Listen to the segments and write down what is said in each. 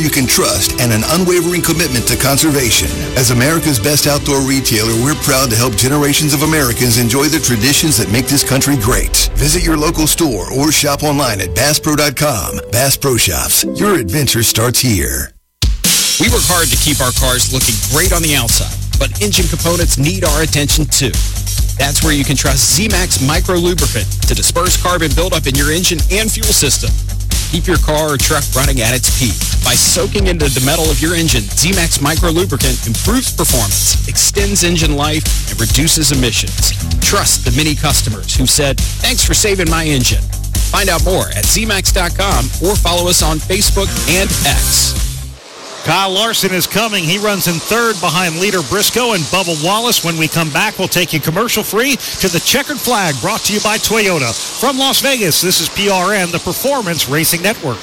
you can trust and an unwavering commitment to conservation. As America's best outdoor retailer, we're proud to help generations of Americans enjoy the traditions that make this country great. Visit your local store or shop online at BassPro.com. Bass Pro Shops. Your adventure starts here. We work hard to keep our cars looking great on the outside, but engine components need our attention too. That's where you can trust Z-Max Micro Lubricant to disperse carbon buildup in your engine and fuel system. Keep your car or truck running at its peak. By soaking into the metal of your engine, Z-Max Micro Lubricant improves performance, extends engine life, and reduces emissions. Trust the many customers who said, "Thanks for saving my engine." Find out more at zmax.com or follow us on Facebook and X. Kyle Larson is coming. He runs in third behind leader Briscoe and Bubba Wallace. When we come back, we'll take you commercial-free to the Checkered Flag, brought to you by Toyota. From Las Vegas, this is PRN, the Performance Racing Network.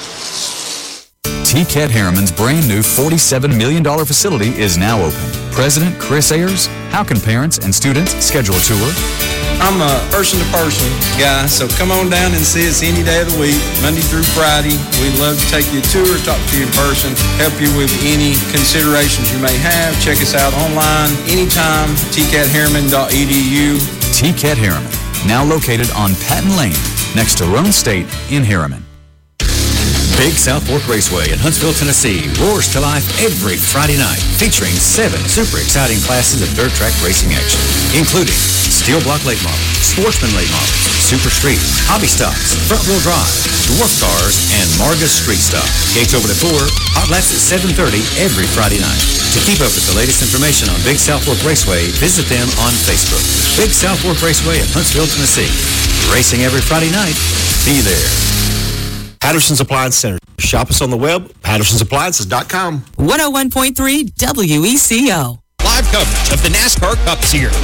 T-Cat Harriman's brand new $47 million facility is now open. President Chris Ayers, how can parents and students schedule a tour? I'm a person-to-person guy, so come on down and see us any day of the week, Monday through Friday. We'd love to take you a tour, talk to you in person, help you with any considerations you may have. Check us out online anytime, tcatharriman.edu. T-Cat Harriman, now located on Patton Lane, next to Roan State in Harriman. Big South Fork Raceway in Huntsville, Tennessee roars to life every Friday night, featuring 7 super exciting classes of dirt track racing action, including steel block late models, sportsman late models, super street, hobby stocks, front wheel drive, dwarf cars, and Marga street stock. Gates open at 4, hot laps at 7:30 every Friday night. To keep up with the latest information on Big South Fork Raceway, visit them on Facebook. Big South Fork Raceway in Huntsville, Tennessee. Racing every Friday night. Be there. Patterson's Appliance Center. Shop us on the web, pattersonsappliances.com. 101.3 WECO. Live coverage of the NASCAR Cup Series.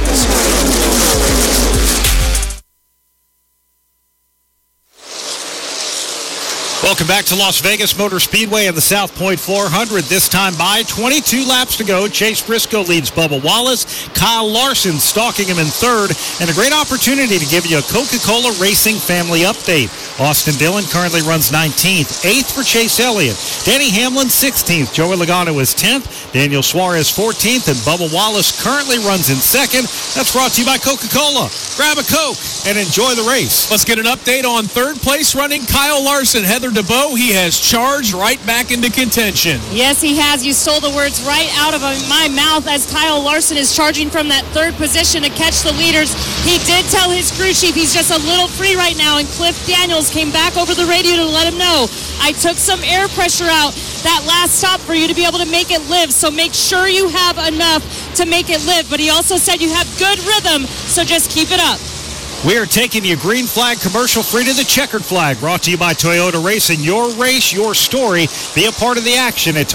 Welcome back to Las Vegas Motor Speedway and the South Point 400. This time by 22 laps to go. Chase Briscoe leads Bubba Wallace. Kyle Larson stalking him in third. And a great opportunity to give you a Coca-Cola Racing family update. Austin Dillon currently runs 19th. 8th for Chase Elliott. Danny Hamlin 16th. Joey Logano is 10th. Daniel Suarez 14th. And Bubba Wallace currently runs in second. That's brought to you by Coca-Cola. Grab a Coke and enjoy the race. Let's get an update on third place running Kyle Larson. Heather DeBow, he has charged right back into contention. Yes, he has. You stole the words right out of my mouth as Kyle Larson is charging from that third position to catch the leaders. He did tell his crew chief he's just a little free right now, and Cliff Daniels came back over the radio to let him know, I took some air pressure out that last stop for you to be able to make it live, so make sure you have enough to make it live. But he also said you have good rhythm, so just keep it up. We are taking you green flag commercial free to the Checkered Flag, brought to you by Toyota Racing. Your race, your story. Be a part of the action at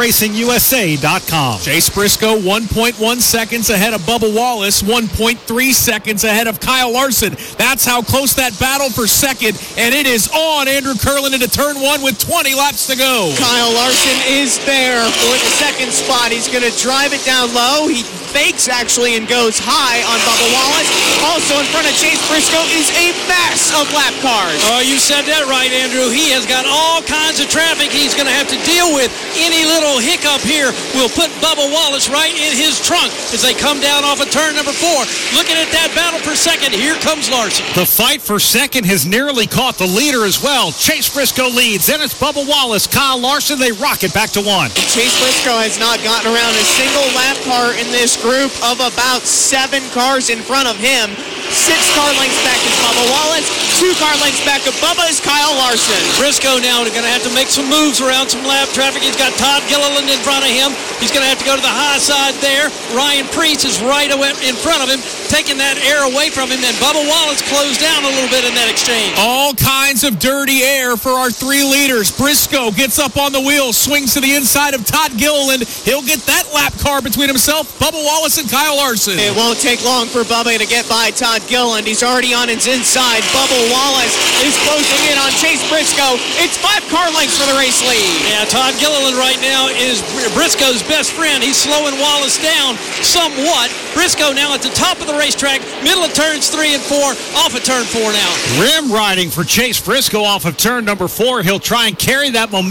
ToyotaRacingUSA.com. Chase Briscoe 1.1 seconds ahead of Bubba Wallace, 1.3 seconds ahead of Kyle Larson. That's how close that battle for second, and it is on. Andrew Curlin into turn 1 with 20 laps to go. Kyle Larson is there for the second spot. He's going to drive it down low. He fakes actually and goes high on Bubba Wallace. Also in front of Chase Briscoe is a mass of lap cars. Oh, you said that right, Andrew. He has got all kinds of traffic he's going to have to deal with. Any little hiccup here will put Bubba Wallace right in his trunk as they come down off of turn number 4. Looking at that battle for second, here comes Larson. The fight for second has nearly caught the leader as well. Chase Briscoe leads, then it's Bubba Wallace, Kyle Larson. They rock it back to 1. Chase Briscoe has not gotten around a single lap car in this group of about 7 cars in front of him. 6 car lengths back is Bubba Wallace. 2 car lengths back of Bubba is Kyle Larson. Briscoe now going to have to make some moves around some lap traffic. He's got Todd Gilliland in front of him. He's going to have to go to the high side there. Ryan Preece is right in front of him, taking that air away from him. And Bubba Wallace closed down a little bit in that exchange. All kinds of dirty air for our 3 leaders. Briscoe gets up on the wheel, swings to the inside of Todd Gilliland. He'll get that lap car between himself, Bubba Wallace, and Kyle Larson. It won't take long for Bubba to get by Todd Gilliland. He's already on his inside. Bubba Wallace is closing in on Chase Briscoe. It's 5 car lengths for the race lead. Yeah, Todd Gilliland right now is Briscoe's best friend. He's slowing Wallace down somewhat. Briscoe now at the top of the racetrack, middle of turns 3 and 4, off of turn 4 now. Rim riding for Chase Briscoe off of turn number 4. He'll try and carry that momentum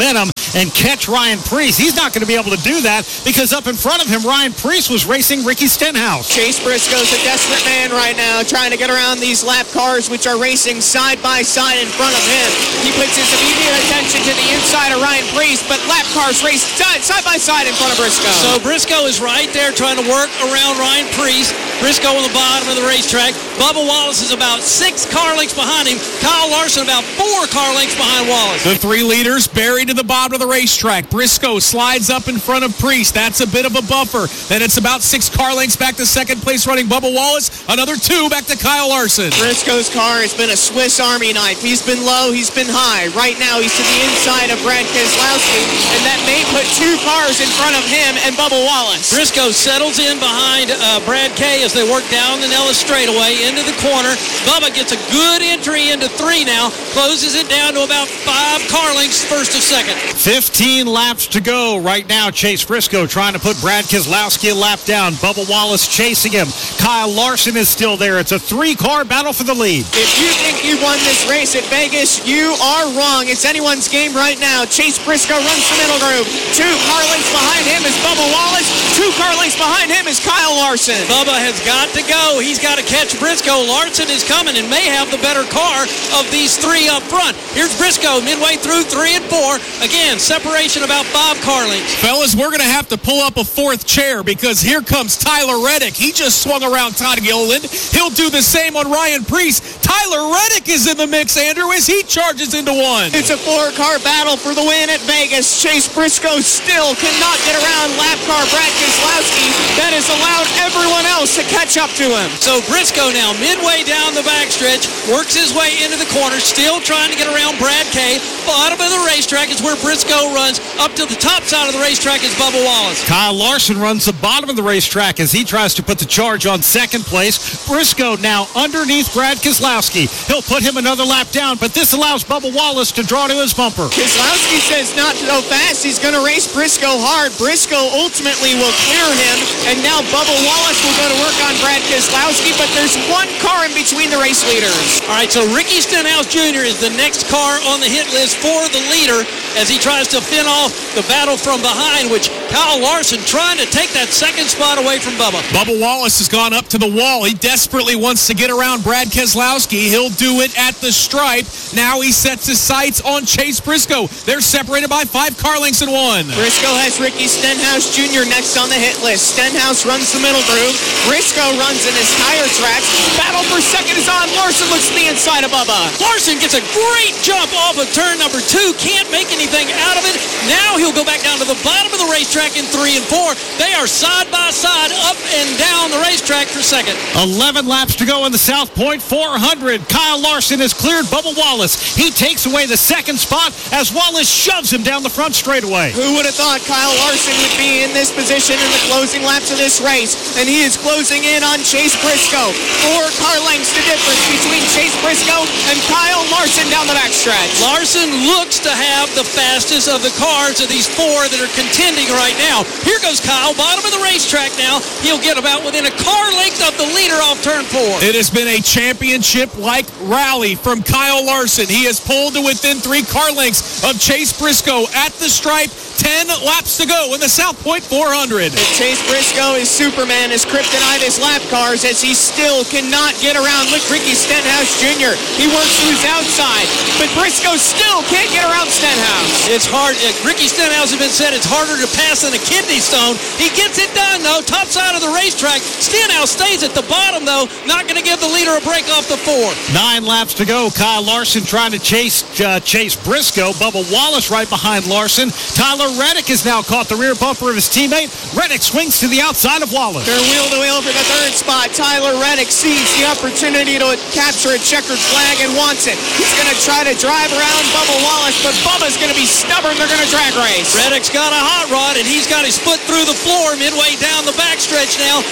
and catch Ryan Preece. He's not going to be able to do that because up in front of him, Ryan Preece was racing Ricky Stenhouse. Chase Briscoe's a desperate man right now, trying to get around these lap cars, which are racing side by side in front of him. He puts his immediate attention to the inside of Ryan Preece, but lap cars race side by side in front of Briscoe. So Briscoe is right there trying to work around Ryan Preece. Briscoe on the bottom of the racetrack. Bubba Wallace is about 6 car lengths behind him. Kyle Larson about 4 car lengths behind Wallace. The 3 leaders buried to the bottom of the racetrack. Briscoe slides up in front of Preece. That's a bit of a buffer. Then it's about 6 car lengths back to second place running Bubba Wallace. Another 2 back to Kyle Larson. Briscoe's car has been a Swiss Army knife. He's been low, he's been high. Right now he's to the inside of Brad Keselowski, and that may put 2 cars in front of him and Bubba Wallace. Briscoe settles in behind Brad K as they work down the Nellis straightaway into the corner. Bubba gets a good entry into 3 now, closes it down to about 5 car lengths first to second. 15 laps to go right now. Chase Briscoe trying to put Brad Keselowski a lap down. Bubba Wallace chasing him. Kyle Larson is still there. It's a 3-car battle for the lead. If you think you won this race at Vegas, you are wrong. It's anyone's game right now. Chase Briscoe runs the middle groove. 2 car lengths behind him is Bubba Wallace. 2 car lengths behind him is Kyle Larson. Bubba has got to go. He's got to catch Briscoe. Larson is coming and may have the better car of these 3 up front. Here's Briscoe midway through 3 and 4. Again, separation about 5 car lengths. Fellas, we're going to have to pull up a 4th chair because here comes Tyler Reddick. He just swung around Todd Gilliland. He'll do the same on Ryan Preece. Tyler Reddick is in the mix, Andrew, as he charges into 1. It's a 4-car battle for the win at Vegas. Chase Briscoe still cannot get around lap car Brad Keselowski. That has allowed everyone else to catch up to him. So Briscoe now midway down the backstretch, works his way into the corner, still trying to get around Brad K. Bottom of the racetrack is where Briscoe runs. Up to the top side of the racetrack is Bubba Wallace. Kyle Larson runs the bottom of the racetrack as he tries to put the charge on second place. Briscoe now underneath Brad Keselowski. He'll put him another lap down, but this allows Bubba Wallace to draw to his bumper. Keselowski says not to go fast. He's going to race Briscoe hard. Briscoe ultimately will clear him, and now Bubba Wallace will go to work on Brad Keselowski, but there's 1 car in between the race leaders. All right, so Ricky Stenhouse Jr. is the next car on the hit list for the leader as he tries to fend off the battle from behind, which Kyle Larson trying to take that second spot away from Bubba. Bubba Wallace has gone up to the wall. He desperately wants to get around Brad Keselowski. He'll do it at the stripe. Now he sets his sights on Chase Briscoe. They're separated by 5 car lengths in 1. Briscoe has Ricky Stenhouse Jr. next on the hit list. Stenhouse runs the middle groove. Briscoe runs in his tire tracks. Battle for second is on. Larson looks to the inside of Bubba. Larson gets a great jump off of turn number 2. Can't make anything out of it. Now he'll go back down to the bottom of the racetrack in 3 and 4. They are side by side, up and down the racetrack for second. 11 laps to go in the South Point 400. Kyle Larson has cleared Bubba Wallace. He takes away the second spot as Wallace shoves him down the front straightaway. Who would have thought Kyle Larson would be in this position in the closing laps of this race? And he is closing in on Chase Briscoe. 4 car lengths the difference between Chase Briscoe and Kyle Larson down the backstretch. Larson looks to have the fastest of the cars of these 4 that are contending right now. Here goes Kyle, bottom of the racetrack now. He'll get about within a car length of the leader off turn 4. It has been a championship-like rally from Kyle Larson. He has pulled to within 3 car lengths of Chase Briscoe at the stripe. 10 laps to go in the South Point 400. Chase Briscoe is Superman, his kryptonite is lap cars, as he still cannot get around Ricky Stenhouse Jr. He works to his outside, but Briscoe still can't get around Stenhouse. It's hard. Ricky Stenhouse has been said it's harder to pass than a kidney stone. He gets it done, though. Top side of the racetrack. Stenhouse stays at the bottom, though. Not going to give the leader a break off the 4. 9 laps to go. Kyle Larson trying to chase Briscoe. Bubba Wallace right behind Larson. Tyler Reddick has now caught the rear bumper of his teammate. Reddick swings to the outside of Wallace. They're wheel-to-wheel for the 3rd spot. Tyler Reddick sees the opportunity to capture a checkered flag and wants it. He's going to try to drive around Bubba Wallace, but Bubba's going to be stubborn. They're going to drag race. Reddick's got a hot rod, and he's got his foot through the floor midway down the backstretch now, doing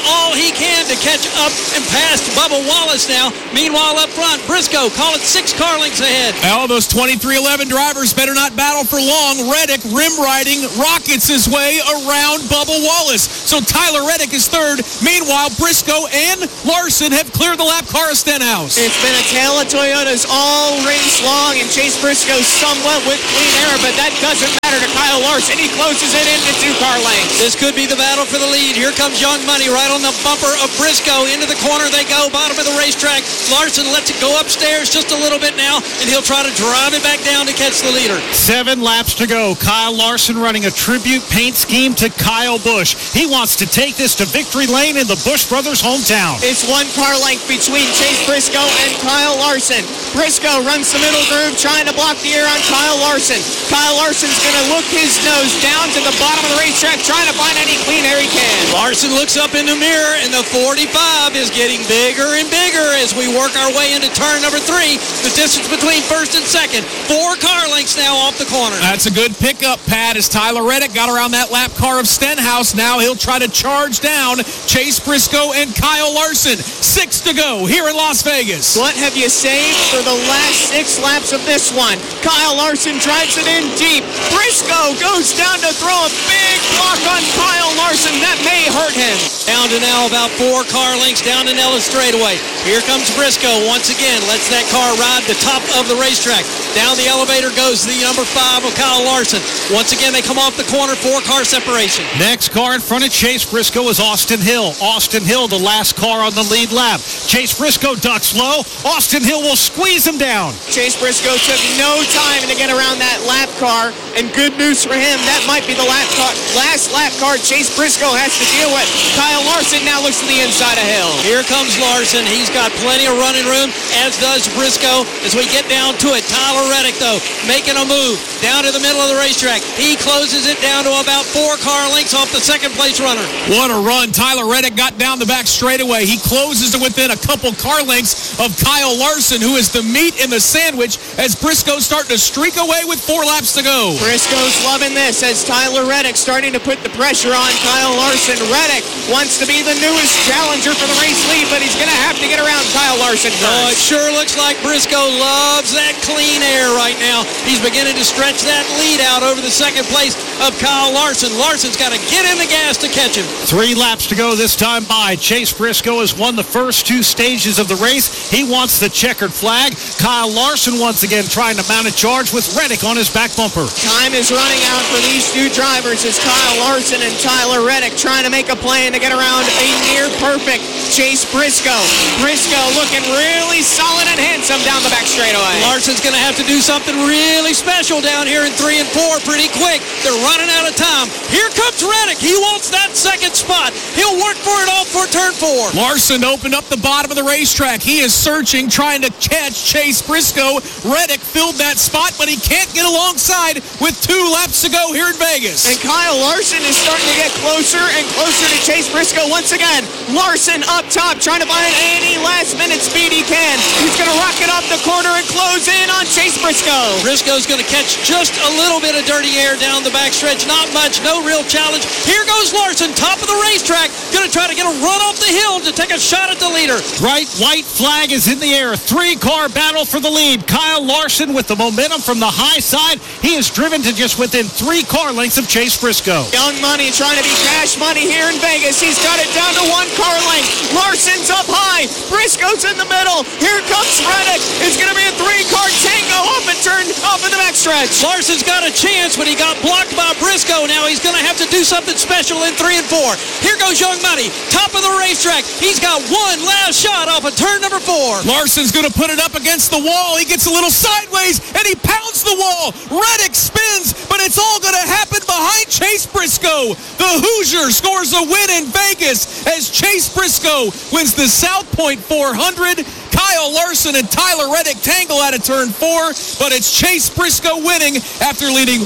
all he can to catch up and past Bubba Wallace now. Meanwhile, up front, Briscoe, call it 6 car lengths ahead. All those 2311 drivers better not battle for long. Reddick, rim riding, rockets his way around Bubba Wallace. So Tyler Reddick is third. Meanwhile, Briscoe and Larson have cleared the lap car of Stenhouse. It's been a tale of Toyotas all race long, and Chase Briscoe somewhat with clean air, but that doesn't matter to Kyle Larson. He closes it into 2 car lengths. This could be the battle for the lead. Here comes Young Money right on the bumper of Briscoe. Into the corner they go, bottom of the racetrack. Larson lets it go upstairs just a little bit now, and he'll try to drive it back down to catch the leader. 7 laps to go. Kyle Larson running a tribute paint scheme to Kyle Busch. He wants to take this to victory lane in the Busch brothers' hometown. It's 1 car length between Chase Briscoe and Kyle Larson. Briscoe runs the middle groove, trying to block the air on Kyle Larson. Kyle Larson's going to look his nose down to the bottom of the racetrack, trying to find any clean air he can. Larson looks up in the mirror, and the 45 is getting bigger and bigger as we work our way into turn number 3. The distance between first and second, 4 car lengths now off the corner. That's a good pickup, Pat, as Tyler Reddick got around that lap car of Stenhouse. Now he'll try to charge down Chase Briscoe and Kyle Larson. 6 to go here in Las Vegas. What have you saved for the last 6 laps of this one? Kyle Larson drives it in deep. Briscoe goes down to throw a big block on Kyle Larson. That may hurt him. Down to now about 4 car lengths down to Nellis straightaway. Here comes Briscoe once again. Lets that car ride the top of the racetrack. Down the elevator goes the number 5 of Kyle Larson. Once again, they come off the corner, 4-car separation. Next car in front of Chase Briscoe is Austin Hill. Austin Hill, the last car on the lead lap. Chase Briscoe ducks low. Austin Hill will squeeze him down. Chase Briscoe took no time to get around that lap car, and good news for him, that might be the last lap car Chase Briscoe has to deal with. Kyle Larson now looks to the inside of Hill. Here comes Larson. He's got plenty of running room, as does Briscoe. As we get down to it, Tyler Reddick, though, making a move down to the middle of the racetrack. He closes it down to about 4 car lengths off the second-place runner. What a run. Tyler Reddick got down the back straightaway. He closes to within a couple car lengths of Kyle Larson, who is the meat in the sandwich, as Briscoe's starting to streak away with 4 laps to go. Briscoe's loving this as Tyler Reddick starting to put the pressure on Kyle Larson. Reddick wants to be the newest challenger for the race lead, but he's going to have to get around Kyle Larson first. Oh, it sure looks like Briscoe loves that clean air right now. He's beginning to stretch that lead out over the second place of Kyle Larson. Larson's got to get in the gas to catch him. 3 laps to go this time by. Chase Briscoe has won the first 2 stages of the race. He wants the checkered flag. Kyle Larson once again trying to mount a charge with Reddick on his back bumper. Time is running out for these 2 drivers as Kyle Larson and Tyler Reddick trying to make a plan to get around a near-perfect Chase Briscoe. Briscoe looking really solid and handsome down the back straightaway. Larson's going to have to do something really special down here in 3 and 4 pretty quick. They're running out of time. Here comes Reddick. He wants that second spot. He'll work for it all for turn 4. Larson opened up the bottom of the racetrack. He is searching, trying to catch Chase Briscoe. Reddick filled that spot, but he can't get alongside with 2 laps to go here in Vegas. And Kyle Larson is starting to get closer and closer to Chase Briscoe once again. Larson up top, trying to find any last-minute speed he can. He's going to rocket off the corner and close in on Chase Briscoe. Briscoe's going to catch just a little bit of dirty air down the backstretch. Not much, no real challenge. Here goes Larson, top of the racetrack, going to try to get a run off the hill to take a shot at the leader. Bright white flag is in the air. 3-car battle for the lead. Kyle Larson with the momentum from the high side. He is driven to just within 3 car lengths of Chase Briscoe. Young Money trying to be cash money here in Vegas. He's got it down to 1 car length. Larson's up high. Briscoe's in the middle. Here comes Reddick. It's going to be a 3-car tango off and turn off in the backstretch. Larson's got a chance, but he got blocked by Briscoe. Now he's going to have to do something special in 3 and 4. Here goes Young Money, top of the racetrack. He's got 1 last shot off of turn number 4. Larson's going to put it up against the wall. He gets a little sideways, and he pounds the wall. Reddick spins, but it's all going to happen behind Chase Briscoe. The Hoosier scores a win in Vegas as Chase Briscoe wins the South Point 400. Kyle Larson and Tyler Reddick tangle out of turn 4, but it's Chase Briscoe winning after leading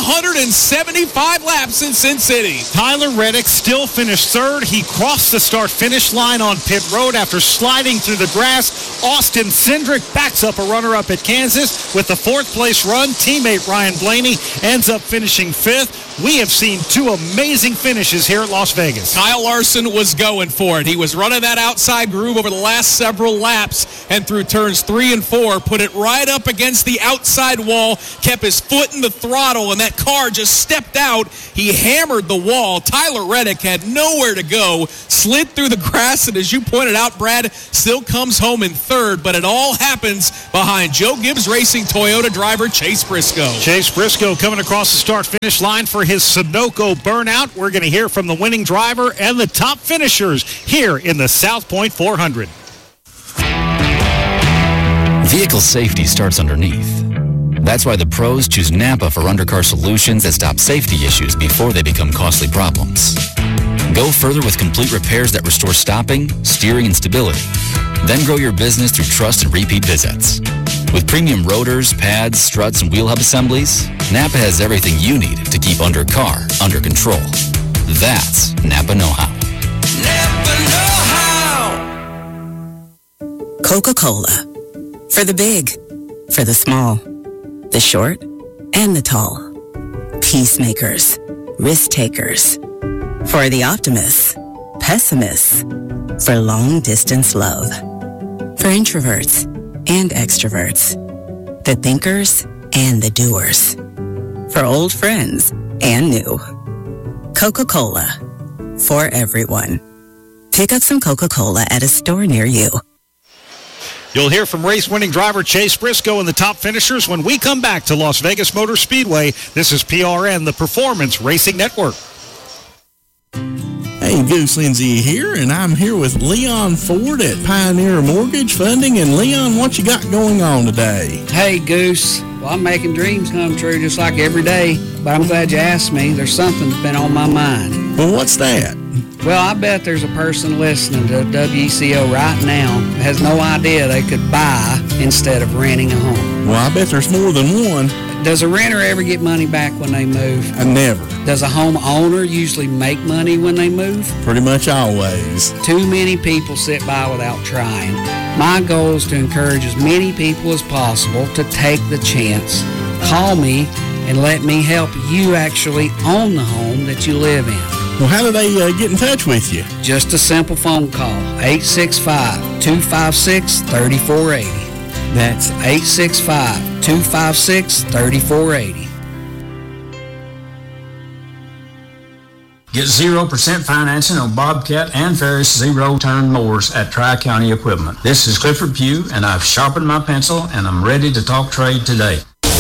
175 laps in Sin City. Tyler Reddick still finished 3rd. He crossed the start-finish line on pit road after sliding through the grass. Austin Cindric backs up a runner-up at Kansas with the 4th place run. Teammate Ryan Blaney ends up finishing 5th. We have seen seen two amazing finishes here at Las Vegas. Kyle Larson was going for it. He was running that outside groove over the last several laps, and through turns 3 and 4, put it right up against the outside wall, kept his foot in the throttle, and that car just stepped out. He hammered the wall. Tyler Reddick had nowhere to go, slid through the grass, and as you pointed out, Brad, still comes home in third, but it all happens behind Joe Gibbs Racing Toyota driver Chase Briscoe. Chase Briscoe coming across the start-finish line for his Sunoco burnout. We're going to hear from the winning driver and the top finishers here in the South Point 400. Vehicle safety starts underneath. That's why the pros choose Napa for undercar solutions that stop safety issues before they become costly problems. Go further with complete repairs that restore stopping, steering, and stability. Then grow your business through trust and repeat visits. With premium rotors, pads, struts, and wheel hub assemblies, Napa has everything you need to keep undercar under control. That's Napa know-how. Napa know-how. Coca-Cola. For the big, for the small, the short, and the tall. Peacemakers, risk takers. For the optimists, pessimists. For long-distance love. For introverts and extroverts. The thinkers and the doers. For old friends and new. Coca-Cola. For everyone. Pick up some Coca-Cola at a store near you. You'll hear from race-winning driver Chase Briscoe and the top finishers when we come back to Las Vegas Motor Speedway. This is PRN, the Performance Racing Network. Hey, Goose Lindsay here, and I'm here with Leon Ford at Pioneer Mortgage Funding. And Leon, what you got going on today? Hey, Goose. Well, I'm making dreams come true just like every day, but I'm glad you asked me. There's something that's been on my mind. Well, what's that? Well, I bet there's a person listening to WECO right now that has no idea they could buy instead of renting a home. Well, I bet there's more than one. Does a renter ever get money back when they move? Never. Does a homeowner usually make money when they move? Pretty much always. Too many people sit by without trying. My goal is to encourage as many people as possible to take the chance. Call me and let me help you actually own the home that you live in. Well, how do they get in touch with you? Just a simple phone call, 865-256-3480. That's 865-256-3480. Get 0% financing on Bobcat and Ferris zero-turn mowers at Tri-County Equipment. This is Clifford Pugh, and I've sharpened my pencil, and I'm ready to talk trade today.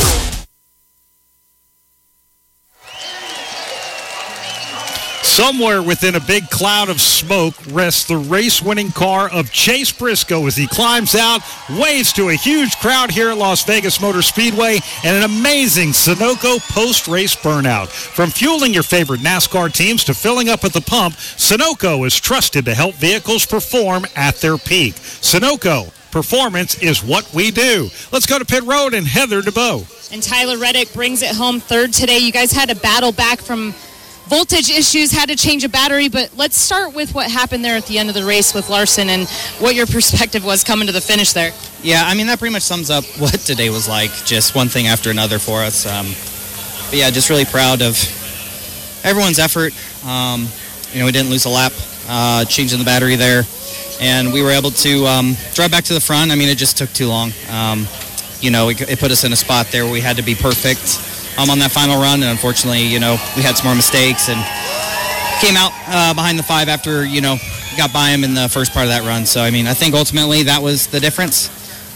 Somewhere within a big cloud of smoke rests the race-winning car of Chase Briscoe as he climbs out, waves to a huge crowd here at Las Vegas Motor Speedway, and an amazing Sunoco post-race burnout. From fueling your favorite NASCAR teams to filling up at the pump, Sunoco is trusted to help vehicles perform at their peak. Sunoco, performance is what we do. Let's go to pit road and Heather DeBow. And Tyler Reddick brings it home third today. You guys had to battle back from voltage issues, had to change a battery, but let's start with what happened there at the end of the race with Larson and what your perspective was coming to the finish there. Yeah, I mean, that pretty much sums up what today was like, just one thing after another for us. But yeah, just really proud of everyone's effort. We didn't lose a lap changing the battery there, and we were able to drive back to the front. I mean, it just took too long. It put us in a spot there where we had to be perfect on that final run, and unfortunately, we had some more mistakes and came out behind the 5 after, got by him in the first part of that run. So, I mean, I think ultimately that was the difference.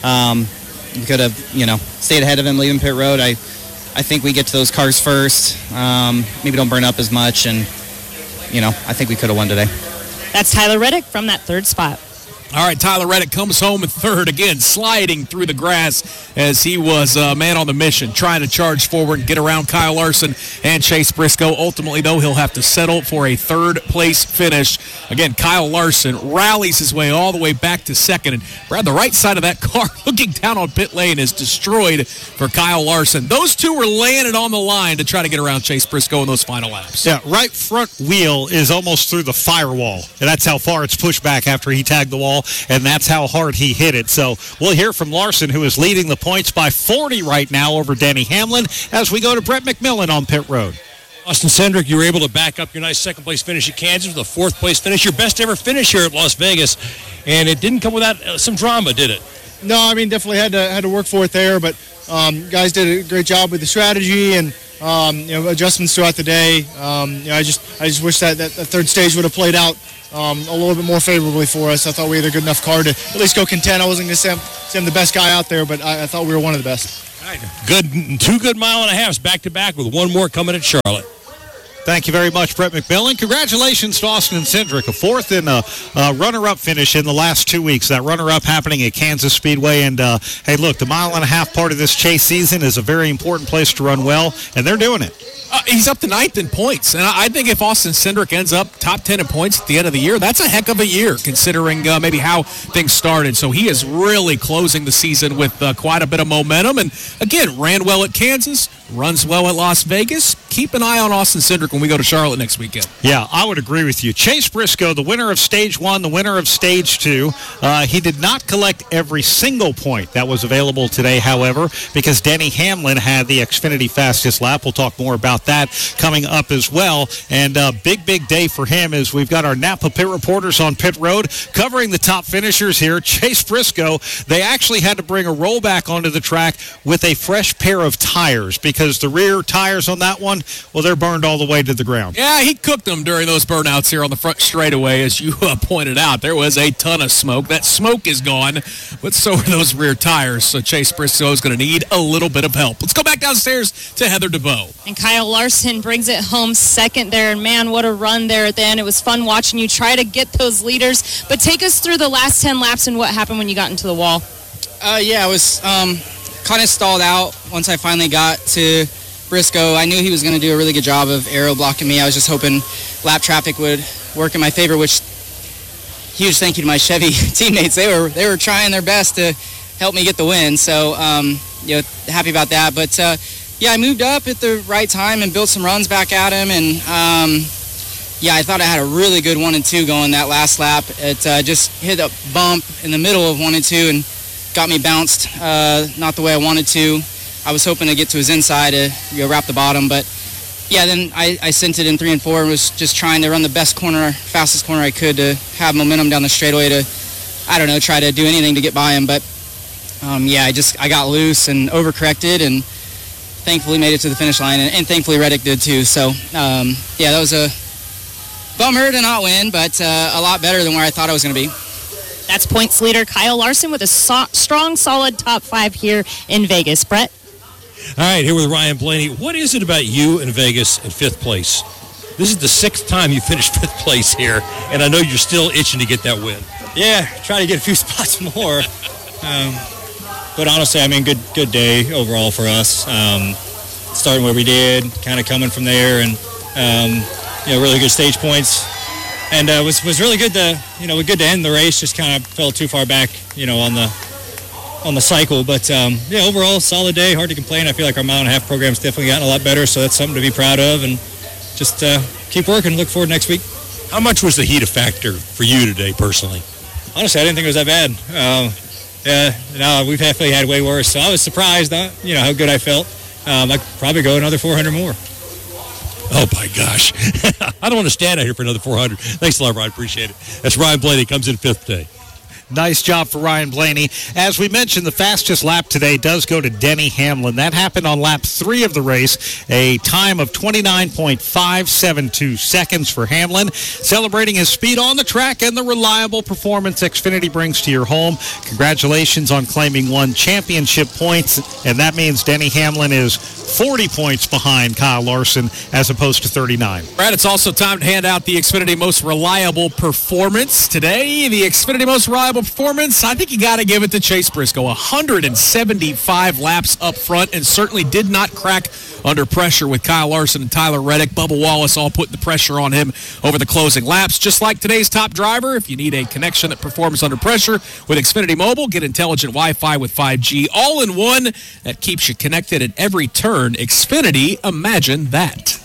We could have, stayed ahead of him leaving pit road. I think we get to those cars first, maybe don't burn up as much, and, I think we could have won today. That's Tyler Reddick from that third spot. All right, Tyler Reddick comes home in third, again, sliding through the grass as he was a man on the mission, trying to charge forward and get around Kyle Larson and Chase Briscoe. Ultimately, though, he'll have to settle for a third-place finish. Again, Kyle Larson rallies his way all the way back to second. And, Brad, the right side of that car, looking down on pit lane, is destroyed for Kyle Larson. Those two were laying it on the line to try to get around Chase Briscoe in those final laps. Yeah, right front wheel is almost through the firewall, and that's how far it's pushed back after he tagged the wall. And that's how hard he hit it. So we'll hear from Larson, who is leading the points by 40 right now over Denny Hamlin, as we go to Brett McMillan on pit road. Austin Cindric, you were able to back up your nice second-place finish at Kansas with a fourth-place finish, your best-ever finish here at Las Vegas, and it didn't come without some drama, did it? No, I mean, definitely had to work for it there, but guys did a great job with the strategy and adjustments throughout the day. I just wish that third stage would have played out a little bit more favorably for us. I thought we had a good enough car to at least go contend. I wasn't going to say I'm the best guy out there, but I thought we were one of the best. All right. Two good mile-and-a-halves back-to-back with one more coming at Charlotte. Thank you very much, Brett McMillan. Congratulations to Austin Cindric, a fourth and a runner-up finish in the last 2 weeks. That runner-up happening at Kansas Speedway. And, hey, look, the mile-and-a-half part of this chase season is a very important place to run well, and they're doing it. He's up to 9th in points, and I think if Austin Cindric ends up top 10 in points at the end of the year, that's a heck of a year considering maybe how things started. So he is really closing the season with quite a bit of momentum, and again, ran well at Kansas, runs well at Las Vegas. Keep an eye on Austin Cindric when we go to Charlotte next weekend. Yeah, I would agree with you. Chase Briscoe, the winner of Stage 1, the winner of Stage 2, he did not collect every single point that was available today, however, because Denny Hamlin had the Xfinity fastest lap. We'll talk more about that coming up as well. And big day for him is we've got our Napa pit reporters on pit road covering the top finishers here. Chase Briscoe, they actually had to bring a rollback onto the track with a fresh pair of tires because the rear tires on that one, well, they're burned all the way to the ground. Yeah, he cooked them during those burnouts here on the front straightaway. As you pointed out, there was a ton of smoke. That smoke is gone, but so are those rear tires. So Chase Briscoe is going to need a little bit of help. Let's go back downstairs to Heather DeVoe. And Kyle Larson brings it home second there. And, man, what a run there at the end. It was fun watching you try to get those leaders. But take us through the last 10 laps and what happened when you got into the wall. I was kind of stalled out once I finally got to Briscoe. I knew he was going to do a really good job of aero blocking me. I was just hoping lap traffic would work in my favor, which huge thank you to my Chevy teammates. They were trying their best to help me get the win. So, happy about that. But, I moved up at the right time and built some runs back at him. And, I thought I had a really good 1 and 2 going that last lap. It just hit a bump in the middle of 1 and 2 and got me bounced not the way I wanted to. I was hoping to get to his inside to wrap the bottom, but then I sent it in 3 and 4 and was just trying to run the fastest corner I could to have momentum down the straightaway to, try to do anything to get by him. But I got loose and overcorrected and thankfully made it to the finish line, and thankfully Reddick did too. So that was a bummer to not win, but a lot better than where I thought I was going to be. That's points leader Kyle Larson with a strong, solid top 5 here in Vegas. Brett? All right, here with Ryan Blaney. What is it about you in Vegas in 5th place? This is the 6th time you finished 5th place here, and I know you're still itching to get that win. Yeah, try to get a few spots more. But honestly, good day overall for us. Starting where we did, kind of coming from there, and really good stage points. And was really good to good to end the race. Just kind of fell too far back, on the cycle. But overall solid day. Hard to complain. I feel like our mile-and-a-half program's definitely gotten a lot better. So that's something to be proud of. And just keep working. Look forward to next week. How much was the heat a factor for you today, personally? Honestly, I didn't think it was that bad. We've definitely had way worse. So I was surprised, how good I felt. I could probably go another 400 more. Oh, my gosh. I don't want to stand out here for another 400. Thanks a lot, Ryan. Appreciate it. That's Ryan Blaney. Comes in 5th day. Nice job for Ryan Blaney. As we mentioned, the fastest lap today does go to Denny Hamlin. That happened on lap 3 of the race, a time of 29.572 seconds for Hamlin, celebrating his speed on the track and the reliable performance Xfinity brings to your home. Congratulations on claiming 1 championship points, and that means Denny Hamlin is 40 points behind Kyle Larson as opposed to 39. Brad, it's also time to hand out the Xfinity Most Reliable Performance. Today, the Xfinity Most Reliable Performance, I think you got to give it to Chase Briscoe. 175 laps up front and certainly did not crack under pressure with Kyle Larson and Tyler Reddick. Bubba Wallace all putting the pressure on him over the closing laps. Just like today's top driver, if you need a connection that performs under pressure with Xfinity Mobile, get intelligent Wi-Fi with 5G all in one that keeps you connected at every turn. Xfinity, imagine that.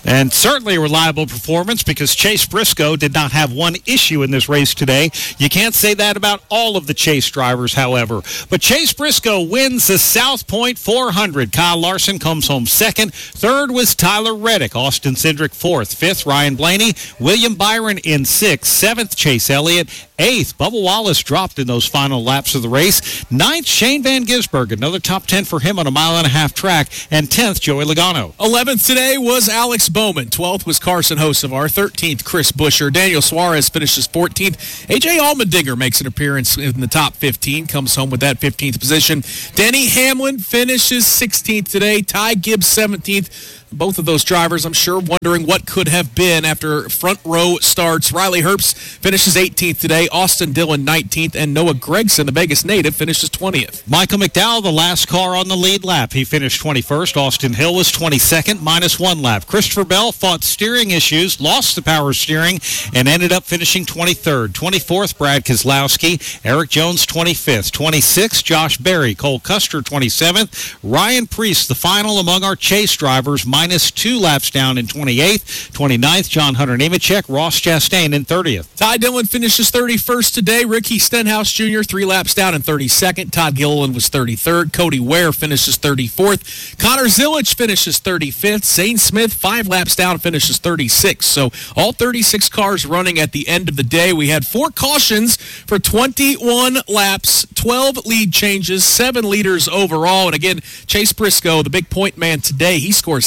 And certainly a reliable performance because Chase Briscoe did not have one issue in this race today. You can't say that about all of the Chase drivers, however. But Chase Briscoe wins the South Point 400. Kyle Larson comes home second. Third was Tyler Reddick. Austin Cindric fourth. Fifth, Ryan Blaney. William Byron in sixth. Seventh, Chase Elliott. Eighth, Bubba Wallace dropped in those final laps of the race. Ninth, Shane Van Gisbergen. Another top 10 for him on a mile-and-a-half track. And 10th, Joey Logano. 11th today was Alex Bowman. 12th was Carson Hocevar. 13th, Chris Buescher. Daniel Suarez finishes 14th. A.J. Allmendinger makes an appearance in the top 15, comes home with that 15th position. Denny Hamlin finishes 16th today. Ty Gibbs 17th. Both of those drivers, I'm sure, wondering what could have been after front row starts. Riley Herbst finishes 18th today. Austin Dillon 19th. And Noah Gragson, the Vegas native, finishes 20th. Michael McDowell, the last car on the lead lap. He finished 21st. Austin Hill was 22nd, minus one lap. Christopher Bell fought steering issues, lost the power steering, and ended up finishing 23rd. 24th, Brad Keselowski. Eric Jones, 25th. 26th, Josh Berry. Cole Custer, 27th. Ryan Preece, the final among our Chase drivers, minus 2 laps down in 28th. 29th, John Hunter Nemechek. Ross Chastain in 30th. Ty Dillon finishes 31st today. Ricky Stenhouse Jr. 3 laps down in 32nd. Todd Gilliland was 33rd. Cody Ware finishes 34th. Connor Zilic finishes 35th. Zane Smith 5 laps down finishes 36th. So all 36 cars running at the end of the day. We had 4 cautions for 21 laps, 12 lead changes, 7 leaders overall. And again, Chase Briscoe, the big point man today, he scores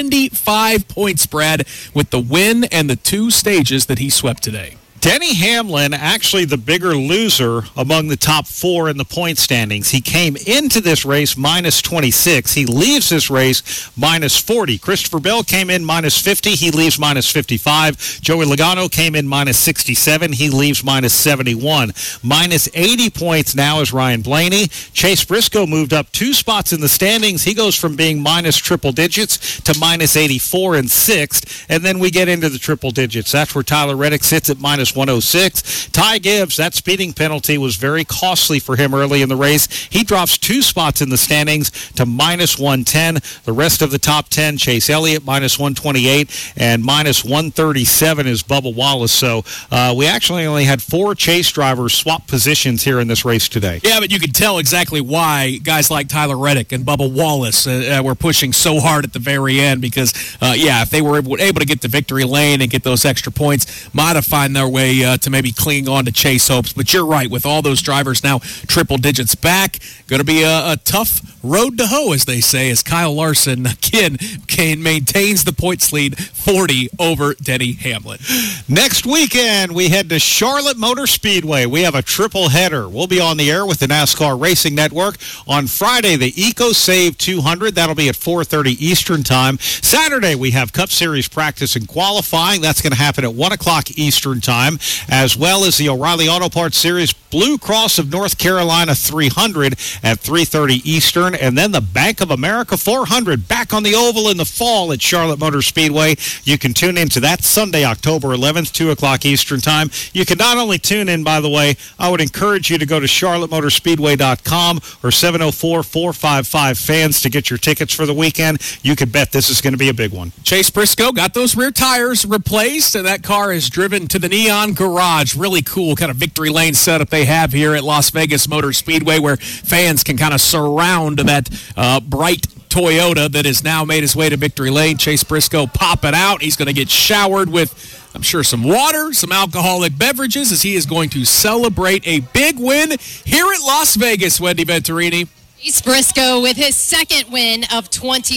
75 points, Brad, with the win and the 2 stages that he swept today. Denny Hamlin, actually the bigger loser among the top 4 in the point standings. He came into this race minus 26. He leaves this race minus 40. Christopher Bell came in minus 50. He leaves minus 55. Joey Logano came in minus 67. He leaves minus 71. Minus 80 points now is Ryan Blaney. Chase Briscoe moved up 2 spots in the standings. He goes from being minus triple digits to minus 84 in 6th. And then we get into the triple digits. That's where Tyler Reddick sits at minus 106. Ty Gibbs, that speeding penalty was very costly for him early in the race. He drops 2 spots in the standings to minus 110. The rest of the top 10, Chase Elliott, minus 128, and minus 137 is Bubba Wallace. So we actually only had 4 Chase drivers swap positions here in this race today. Yeah, but you can tell exactly why guys like Tyler Reddick and Bubba Wallace were pushing so hard at the very end because, if they were able to get to victory lane and get those extra points, might have found their way to maybe clinging on to Chase hopes. But you're right, with all those drivers now triple digits back, going to be a tough road to hoe, as they say, as Kyle Larson again maintains the points lead 40 over Denny Hamlin. Next weekend, we head to Charlotte Motor Speedway. We have a triple header. We'll be on the air with the NASCAR Racing Network. On Friday, the EcoSave 200. That'll be at 4:30 Eastern Time. Saturday, we have Cup Series practice and qualifying. That's going to happen at 1 o'clock Eastern Time, as well as the O'Reilly Auto Parts Series Blue Cross of North Carolina 300 at 3:30 Eastern, and then the Bank of America 400 back on the oval in the fall at Charlotte Motor Speedway. You can tune into that Sunday, October 11th, 2 o'clock Eastern Time. You can not only tune in, by the way, I would encourage you to go to charlottemotorspeedway.com or 704-455-FANS to get your tickets for the weekend. You can bet this is going to be a big one. Chase Briscoe got those rear tires replaced, and that car is driven to the Neon Garage. Really cool kind of victory lane setup they have here at Las Vegas Motor Speedway, where fans can kind of surround that bright Toyota that has now made his way to victory lane. Chase Briscoe popping out. He's going to get showered with, I'm sure, some water, some alcoholic beverages, as he is going to celebrate a big win here at Las Vegas. Wendy Venturini. Chase Briscoe with his second win of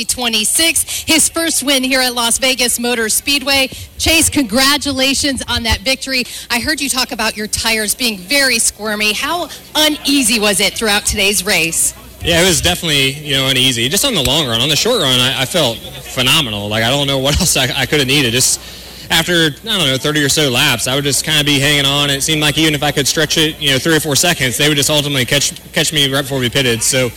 2026, his first win here at Las Vegas Motor Speedway. Chase, congratulations on that victory. I heard you talk about your tires being very squirmy. How uneasy was it throughout today's race? Yeah, it was definitely, uneasy. Just on the long run. On the short run, I felt phenomenal. Like, I don't know what else I could have needed. Just after, 30 or so laps, I would just kind of be hanging on. It seemed like even if I could stretch it, 3 or 4 seconds, they would just ultimately catch me right before we pitted. So,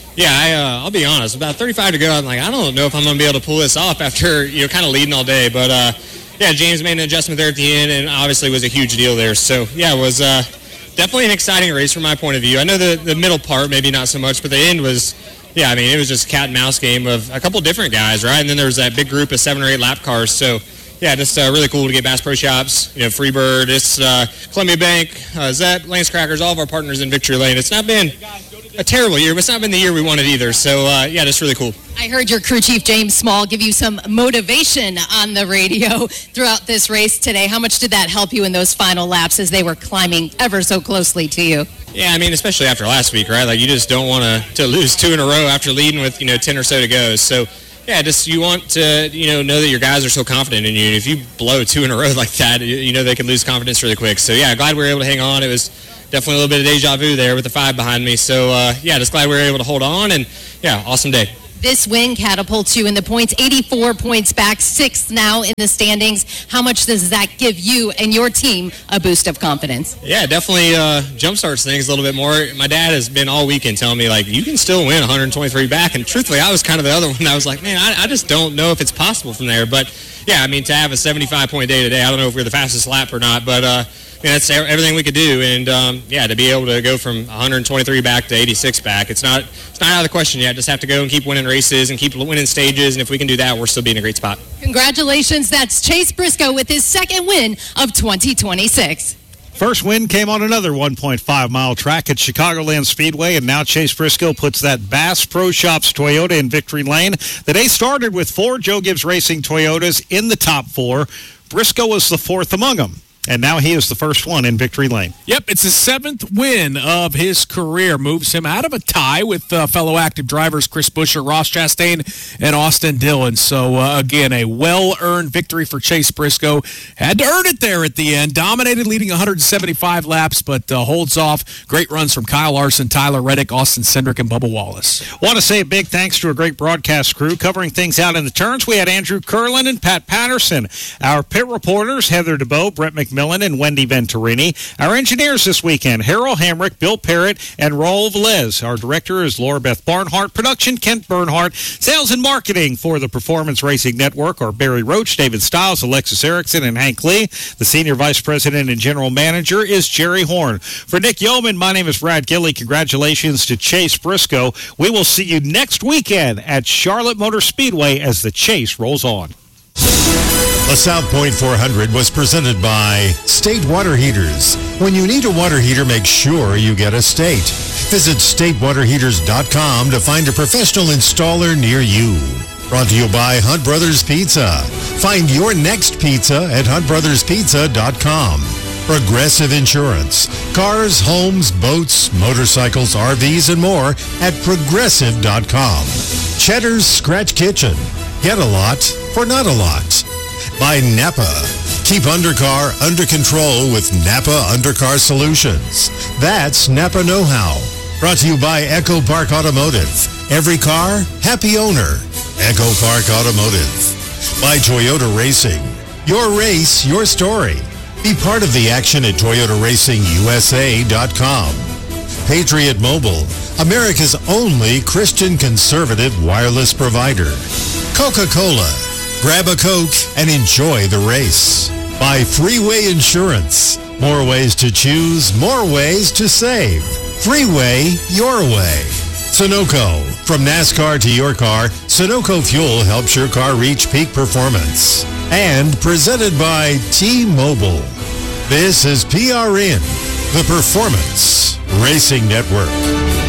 yeah, I'll be honest. About 35 to go, I'm like, I don't know if I'm going to be able to pull this off after, kind of leading all day. But, James made an adjustment there at the end, and obviously was a huge deal there. So, yeah, it was definitely an exciting race from my point of view. I know the middle part, maybe not so much, but the end was yeah, I mean, it was just a cat and mouse game of a couple different guys, right? And then there was that big group of 7 or 8 lap cars. So, yeah, just really cool to get Bass Pro Shops, Freebird, it's Columbia Bank, Zep, Lance Crackers, all of our partners in Victory Lane. It's not been a terrible year, but it's not been the year we wanted either. So, yeah, just really cool. I heard your crew chief, James Small, give you some motivation on the radio throughout this race today. How much did that help you in those final laps as they were climbing ever so closely to you? Yeah, I mean, especially after last week, right? Like, you just don't want to lose 2 in a row after leading with, 10 or so to go. So, yeah, just you want to, know that your guys are so confident in you. And if you blow 2 in a row like that, they can lose confidence really quick. So, yeah, glad we were able to hang on. It was definitely a little bit of deja vu there with the 5 behind me. So, yeah, just glad we were able to hold on. And, yeah, awesome day. This win catapults you in the points, 84 points back, 6th now in the standings. How much does that give you and your team a boost of confidence? Yeah, definitely jumpstarts things a little bit more. My dad has been all weekend telling me, like, you can still win 123 back. And truthfully, I was kind of the other one. I was like, man, I just don't know if it's possible from there. But, yeah, I mean, to have a 75-point day today, I don't know if we're the fastest lap or not, but that's everything we could do. And, yeah, to be able to go from 123 back to 86 back, it's not out of the question yet. Just have to go and keep winning races and keep winning stages. And if we can do that, we're still being in a great spot. Congratulations. That's Chase Briscoe with his 2nd win of 2026. First win came on another 1.5-mile track at Chicagoland Speedway, and now Chase Briscoe puts that Bass Pro Shops Toyota in victory lane. The day started with 4 Joe Gibbs Racing Toyotas in the top 4. Briscoe was the 4th among them. And now he is the first one in victory lane. Yep, it's his 7th win of his career. Moves him out of a tie with fellow active drivers Chris Buescher, Ross Chastain, and Austin Dillon. So, again, a well-earned victory for Chase Briscoe. Had to earn it there at the end. Dominated, leading 175 laps, but holds off. Great runs from Kyle Larson, Tyler Reddick, Austin Cindric, and Bubba Wallace. Want to say a big thanks to a great broadcast crew covering things out in the turns. We had Andrew Curlin and Pat Patterson. Our pit reporters, Heather DeBoe, Brett McMillan, and Wendy Venturini. Our engineers this weekend, Harold Hamrick, Bill Parrott, and Raul Velez. Our director is Laura Beth Barnhart. Production, Kent Bernhardt. Sales and marketing for the Performance Racing Network are Barry Roach, David Stiles, Alexis Erickson, and Hank Lee. The senior vice president and general manager is Jerry Horn. For Nick Yeoman, my name is Brad Gilley. Congratulations to Chase Briscoe. We will see you next weekend at Charlotte Motor Speedway as the chase rolls on. The South Point 400 was presented by State Water Heaters. When you need a water heater, make sure you get a State. Visit statewaterheaters.com to find a professional installer near you. Brought to you by Hunt Brothers Pizza. Find your next pizza at huntbrotherspizza.com. Progressive Insurance. Cars, homes, boats, motorcycles, RVs, and more at progressive.com. Cheddar's Scratch Kitchen. Get a lot for not a lot. By Napa. Keep undercar under control with Napa Undercar Solutions. That's Napa Know-How. Brought to you by Echo Park Automotive. Every car, happy owner. Echo Park Automotive. By Toyota Racing. Your race, your story. Be part of the action at ToyotaRacingUSA.com. Patriot Mobile. America's only Christian conservative wireless provider. Coca-Cola. Grab a Coke and enjoy the race. By Freeway Insurance. More ways to choose, more ways to save. Freeway your way. Sunoco. From NASCAR to your car, Sunoco Fuel helps your car reach peak performance. And presented by T-Mobile. This is PRN, the Performance Racing Network.